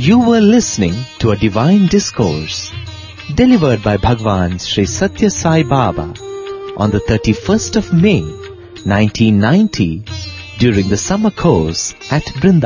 You were listening to a divine discourse delivered by Bhagwan Sri Satya Sai Baba on the 31st of May, 1990 during the summer course at Vrindavan.